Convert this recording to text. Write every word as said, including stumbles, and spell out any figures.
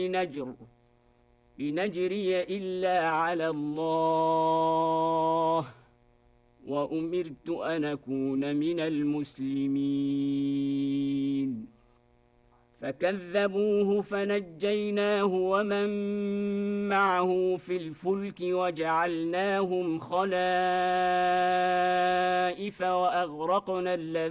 نجر إن أجري إلا على الله وأمرت أن أكون من المسلمين فكذبوه فنجيناه ومن معه في الفلك وجعلناهم خلائف وأغرقنا الذين